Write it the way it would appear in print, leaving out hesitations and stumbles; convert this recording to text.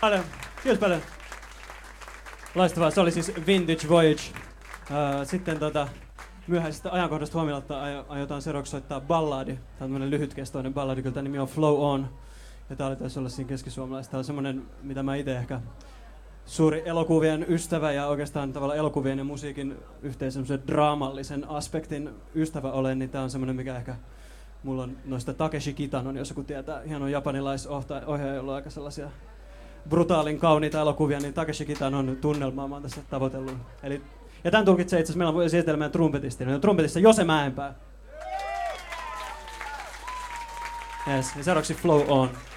Kiitos paljon. Loistavaa. Se oli siis Vintage Voyage. Sitten myöhäisestä ajankohdasta huomioon aiotaan seuraavaksi soittaa balladi. Tämä on tämmöinen lyhytkestoinen balladi, kyllä tämä nimi on Flow On. Ja tämä oli taisi olla siinä keskisuomalaisessa. Tämä on semmoinen, mitä mä itse ehkä suuri elokuvien ystävä ja oikeastaan tavallaan elokuvien ja musiikin yhteisen draamallisen aspektin ystävä olen, niin tämä on semmoinen, mikä ehkä mulla on noista Takeshi Kitanon, jos joku tietää, hieno japanilaisohjaaja, jolla on aika sellaisia brutaalin kauniita elokuvia, niin Takeshi Kitanon tunnelmaa mä oon tässä tavoitellut. Ja tämän tulkitsee itse asiassa, meillä on esitellä meidän trumpetisti. Meillä on trumpetissa Jose Mäenpää. Yes, ja seuraavaksi Flow On.